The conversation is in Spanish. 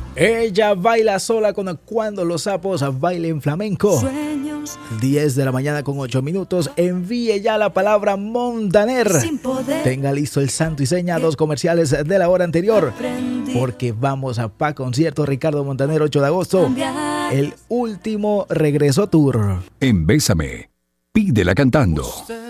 Ella baila sola con Cuando los sapos bailen flamenco. 10 de la mañana con 8 minutos. Envíe ya la palabra Montaner. Tenga listo el santo y seña, 2 comerciales de la hora anterior. Porque vamos a Pa Concierto Ricardo Montaner, 8 de agosto. El último regreso tour. En Bésame, pídela cantando.